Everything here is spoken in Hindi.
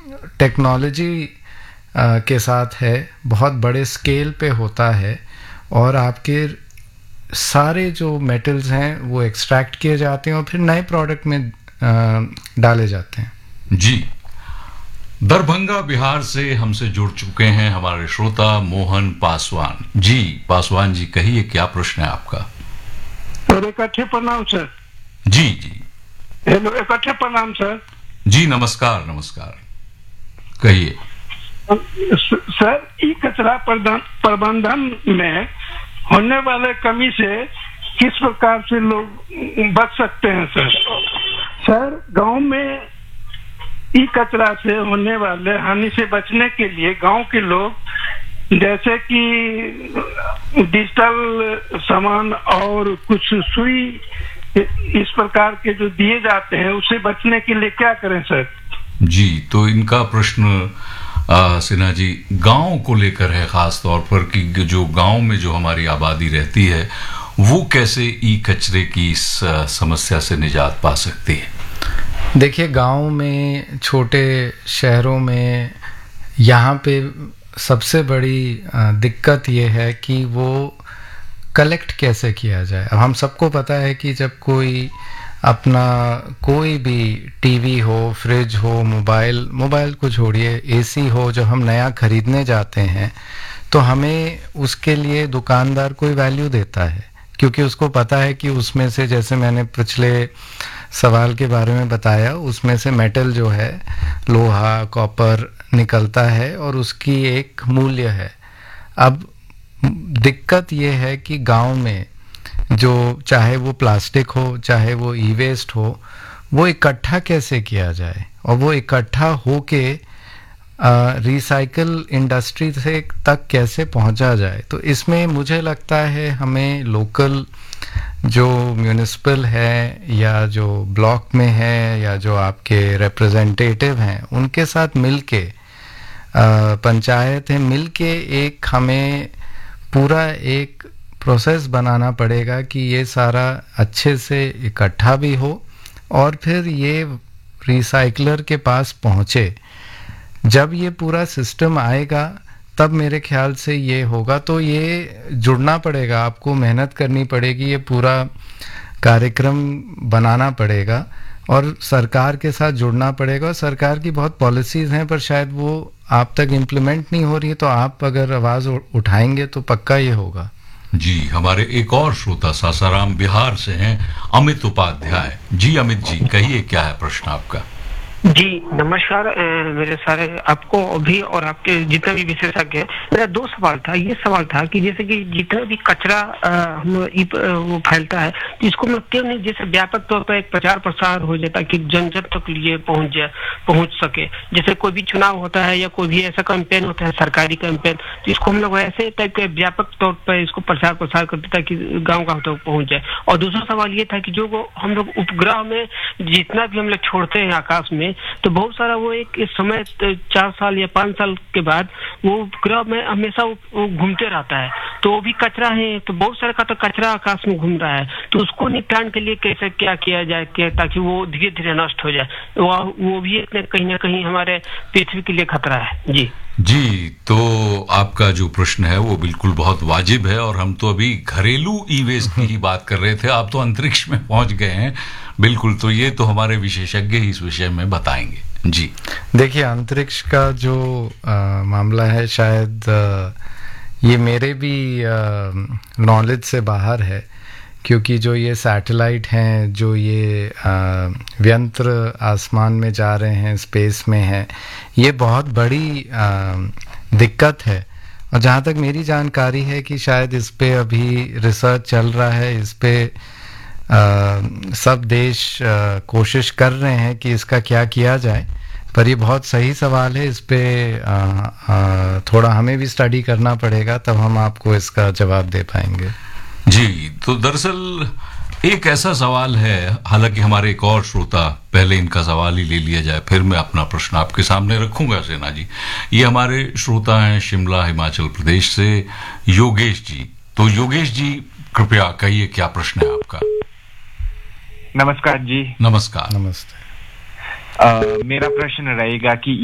टेक्नोलॉजी के साथ है, बहुत बड़े स्केल पे होता है और आपके सारे जो मेटल्स हैं वो एक्सट्रैक्ट किए जाते हैं और फिर नए प्रोडक्ट में डाले जाते हैं। जी, दरभंगा बिहार से हमसे जुड़ चुके हैं हमारे श्रोता मोहन पासवान जी। पासवान जी, कहिए क्या प्रश्न है आपका? और इकट्ठे प्रणाम सर। जी जी, हेलो, इकट्ठे प्रणाम सर। जी नमस्कार नमस्कार, कहिए। सर, ई कचरा प्रबंधन में होने वाले कमी से किस प्रकार से लोग बच सकते हैं सर? सर, गांव में ई कचरा से होने वाले हानि से बचने के लिए गांव के लोग जैसे कि डिजिटल सामान और कुछ सुई इस प्रकार के जो दिए जाते हैं उससे बचने के लिए क्या करें सर? जी, तो इनका प्रश्न सिन्हा जी गांव को लेकर है, खास तौर पर कि जो गांव में जो हमारी आबादी रहती है वो कैसे ई कचरे की इस समस्या से निजात पा सकती है। देखिए, गांव में, छोटे शहरों में यहाँ पे सबसे बड़ी दिक्कत ये है कि वो कलेक्ट कैसे किया जाए। अब हम सबको पता है कि जब कोई अपना कोई भी टीवी हो, फ्रिज हो, मोबाइल को छोड़िए, एसी हो, जो हम नया खरीदने जाते हैं तो हमें उसके लिए दुकानदार कोई वैल्यू देता है, क्योंकि उसको पता है कि उसमें से, जैसे मैंने पिछले सवाल के बारे में बताया, उसमें से मेटल जो है, लोहा, कॉपर निकलता है और उसकी एक मूल्य है। अब दिक्कत ये है कि गांव में जो, चाहे वो प्लास्टिक हो, चाहे वो ई वेस्ट हो, वो इकट्ठा कैसे किया जाए और वो इकट्ठा होके रिसाइकल इंडस्ट्री से तक कैसे पहुंचा जाए। तो इसमें मुझे लगता है हमें लोकल जो म्यूनिसिपल है या जो ब्लॉक में है या जो आपके रिप्रेजेंटेटिव हैं उनके साथ मिलके, पंचायत है, मिलके एक हमें पूरा एक प्रोसेस बनाना पड़ेगा कि ये सारा अच्छे से इकट्ठा भी हो और फिर ये रिसाइकलर के पास पहुँचे। जब ये पूरा सिस्टम आएगा तब मेरे ख्याल से ये होगा। तो ये जुड़ना पड़ेगा, आपको मेहनत करनी पड़ेगी, ये पूरा कार्यक्रम बनाना पड़ेगा और सरकार के साथ जुड़ना पड़ेगा। और सरकार की बहुत पॉलिसीज़ हैं पर शायद वो आप तक इम्प्लीमेंट नहीं हो रही है, तो आप अगर आवाज़ उठाएंगे तो पक्का ये होगा। जी, हमारे एक और श्रोता सासाराम बिहार से हैं, अमित उपाध्याय जी। अमित जी, कहिए क्या है प्रश्न आपका? जी नमस्कार। मेरे सारे आपको भी और आपके जितने भी विशेषज्ञ हैं, मेरा दो सवाल था। ये सवाल था कि जैसे कि जितना भी कचरा वो फैलता है तो इसको मतलब क्यों नहीं जैसे व्यापक तौर पर एक प्रचार प्रसार हो जाता कि जन जन तक लिए पहुंच सके। जैसे कोई भी चुनाव होता है या कोई भी ऐसा कैंपेन होता है, सरकारी कैंपेन, तो इसको हम लोग ऐसे टाइप के व्यापक तौर पर इसको प्रचार प्रसार करते ताकि गाँव गाँव तक पहुंच जाए। और दूसरा सवाल ये था कि जो हम लोग उपग्रह में जितना भी हम लोग छोड़ते हैं आकाश में, तो बहुत सारा वो एक समय 4 साल या 5 साल के बाद वो उपग्रह में हमेशा वो घूमते रहता है, तो वो भी कचरा है। तो बहुत सारा का तो कचरा आकाश में घूम रहा है, तो उसको निपटान के लिए कैसे क्या किया जाए ताकि वो धीरे धीरे नष्ट हो जाए। वो भी कहीं ना कहीं हमारे पृथ्वी के लिए खतरा है। जी, तो आपका जो प्रश्न है वो बिल्कुल बहुत वाजिब है और हम तो अभी घरेलू ई वेस्ट की ही बात कर रहे थे, आप तो अंतरिक्ष में पहुंच गए हैं। बिल्कुल, तो ये तो हमारे विशेषज्ञ ही इस विषय में बताएंगे। जी, देखिए, अंतरिक्ष का जो मामला है, शायद ये मेरे भी नॉलेज से बाहर है, क्योंकि जो ये सैटेलाइट हैं, जो ये व्यंत्र आसमान में जा रहे हैं, स्पेस में हैं, ये बहुत बड़ी दिक्कत है। और जहाँ तक मेरी जानकारी है कि शायद इस पे अभी रिसर्च चल रहा है, इस पे सब देश कोशिश कर रहे हैं कि इसका क्या किया जाए। पर ये बहुत सही सवाल है, इस पे थोड़ा हमें भी स्टडी करना पड़ेगा, तब हम आपको इसका जवाब दे पाएंगे। जी, तो दरअसल एक ऐसा सवाल है, हालांकि हमारे एक और श्रोता, पहले इनका सवाल ही ले लिया जाए फिर मैं अपना प्रश्न आपके सामने रखूंगा सिन्हा जी। ये हमारे श्रोता हैं शिमला हिमाचल प्रदेश से, योगेश जी। तो योगेश जी, कृपया कहिए क्या प्रश्न है आपका? नमस्कार जी। नमस्कार। नमस्ते। मेरा प्रश्न रहेगा कि